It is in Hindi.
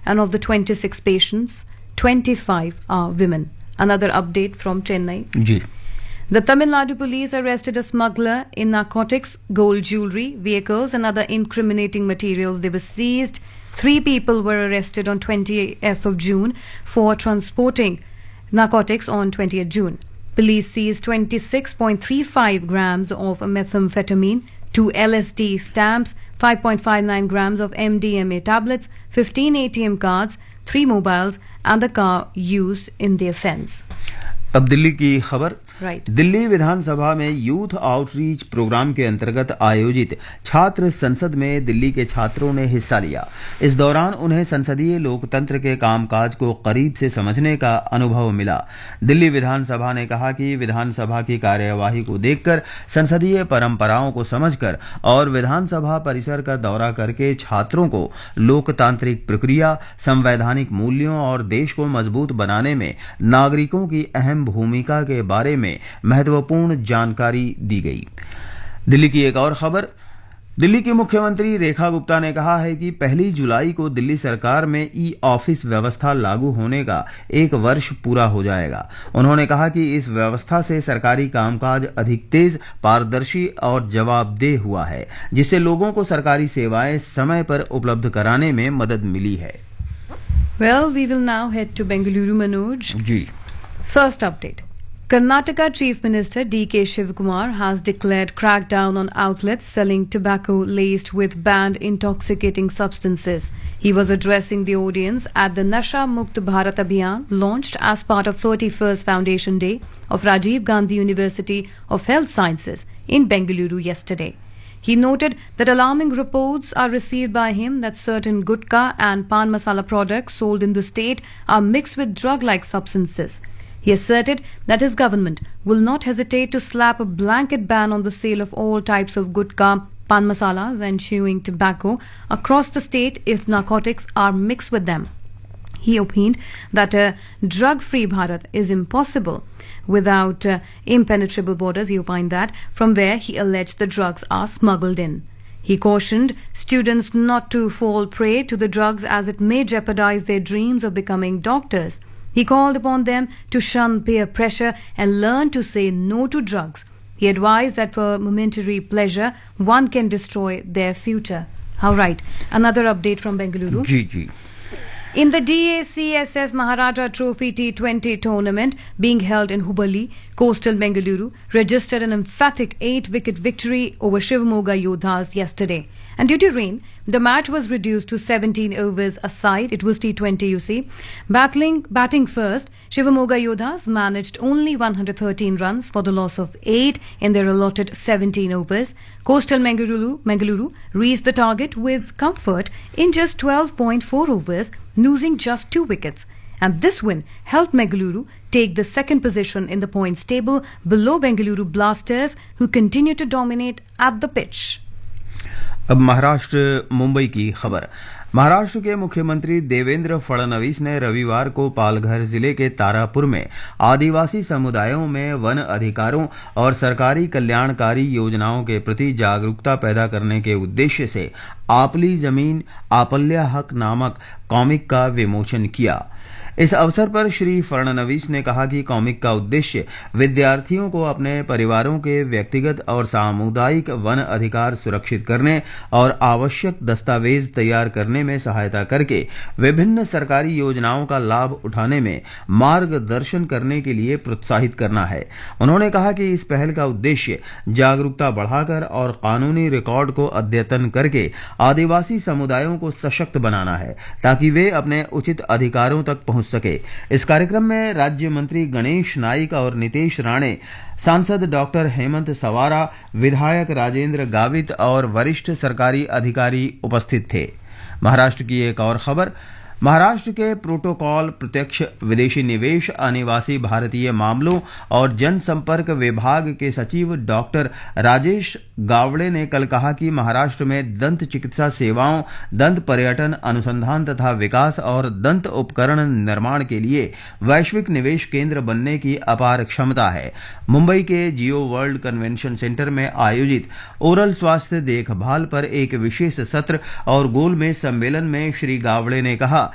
and of the 26 patients, 25 are women. Another update from Chennai. Ji. The Tamil Nadu police arrested a smuggler in narcotics, gold jewelry, vehicles and other incriminating materials. They were seized. 3 people were arrested on 20th of June for transporting narcotics on 20th June. Police seized 26.35 grams of methamphetamine, 2 LSD stamps, 5.59 grams of MDMA tablets, 15 ATM cards, 3 mobiles and the car used in the offence. अब दिल्ली की खबर. Right. दिल्ली विधानसभा में यूथ आउटरीच प्रोग्राम के अंतर्गत आयोजित छात्र संसद में दिल्ली के छात्रों ने हिस्सा लिया. इस दौरान उन्हें संसदीय लोकतंत्र के कामकाज को करीब से समझने का अनुभव मिला. दिल्ली विधानसभा ने कहा कि विधानसभा की कार्यवाही को देखकर, संसदीय परंपराओं को समझकर और विधानसभा परिसर का दौरा करके छात्रों को लोकतांत्रिक प्रक्रिया, संवैधानिक मूल्यों और देश को मजबूत बनाने में नागरिकों की अहम भूमिका के बारे में महत्वपूर्ण जानकारी दी गई. दिल्ली की एक और खबर. दिल्ली की मुख्यमंत्री रेखा गुप्ता ने कहा है कि 1 जुलाई को दिल्ली सरकार में ई ऑफिस व्यवस्था लागू होने का 1 वर्ष पूरा हो जाएगा. उन्होंने कहा कि इस व्यवस्था से सरकारी कामकाज अधिक तेज, पारदर्शी और जवाबदेह हुआ है, जिससे लोगों को सरकारी सेवाएं समय पर उपलब्ध कराने में मदद मिली है. Well, we will now head to Bengaluru, Manoj. Ji. First update. Karnataka Chief Minister D.K. Shivakumar has declared crackdown on outlets selling tobacco laced with banned intoxicating substances. He was addressing the audience at the Nasha Mukt Bharat Abhiyan launched as part of 31st Foundation Day of Rajiv Gandhi University of Health Sciences in Bengaluru yesterday. He noted that alarming reports are received by him that certain gutka and pan masala products sold in the state are mixed with drug-like substances. He asserted that his government will not hesitate to slap a blanket ban on the sale of all types of gutka, pan masalas and chewing tobacco across the state if narcotics are mixed with them. He opined that a drug-free Bharat is impossible without impenetrable borders. He opined that from where he alleged the drugs are smuggled in. He cautioned students not to fall prey to the drugs as it may jeopardize their dreams of becoming doctors. He called upon them to shun peer pressure and learn to say no to drugs. He advised that for momentary pleasure, one can destroy their future. How right. Another update from Bengaluru. Ji. In the DACSS Maharaja Trophy T20 tournament being held in Hubballi, coastal Bengaluru registered an emphatic 8-wicket victory over Shivamoga Yodhas yesterday. And due to rain, the match was reduced to 17 overs a side. It was T20, you see. Batting first, Shivamoga Yodhas managed only 113 runs for the loss of 8 in their allotted 17 overs. Coastal Bengaluru reached the target with comfort in just 12.4 overs, losing just 2 wickets. And this win helped Bengaluru take the second position in the points table below Bengaluru Blasters, who continue to dominate at the pitch. अब महाराष्ट्र मुंबई की खबर. महाराष्ट्र के मुख्यमंत्री देवेंद्र फडणवीस ने रविवार को पालघर जिले के तारापुर में आदिवासी समुदायों में वन अधिकारों और सरकारी कल्याणकारी योजनाओं के प्रति जागरूकता पैदा करने के उद्देश्य से आपली जमीन आपल्या हक नामक कॉमिक का विमोचन किया. इस अवसर पर श्री फडणवीस ने कहा कि कॉमिक का उद्देश्य विद्यार्थियों को अपने परिवारों के व्यक्तिगत और सामुदायिक वन अधिकार सुरक्षित करने और आवश्यक दस्तावेज तैयार करने में सहायता करके विभिन्न सरकारी योजनाओं का लाभ उठाने में मार्गदर्शन करने के लिए प्रोत्साहित करना है. उन्होंने कहा कि इस पहल का उद्देश्य जागरूकता बढ़ाकर और कानूनी रिकॉर्ड को अद्यतन करके आदिवासी समुदायों को सशक्त बनाना है, ताकि वे अपने उचित अधिकारों तक पहुंच सके. इस कार्यक्रम में राज्य मंत्री गणेश नाइक और नितेश राणे, सांसद डॉक्टर हेमंत सवारा, विधायक राजेंद्र गावित और वरिष्ठ सरकारी अधिकारी उपस्थित थे. महाराष्ट्र की एक और खबर. महाराष्ट्र के प्रोटोकॉल, प्रत्यक्ष विदेशी निवेश, अनिवासी भारतीय मामलों और जनसंपर्क विभाग के सचिव डॉक्टर राजेश गावड़े ने कल कहा कि महाराष्ट्र में दंत चिकित्सा सेवाओं, दंत पर्यटन अनुसंधान तथा विकास और दंत उपकरण निर्माण के लिए वैश्विक निवेश केंद्र बनने की अपार क्षमता है. मुंबई के जियो वर्ल्ड कन्वेंशन सेंटर में आयोजित ओरल स्वास्थ्य देखभाल पर एक विशेष सत्र और गोलमेज सम्मेलन में श्री गावड़े ने कहा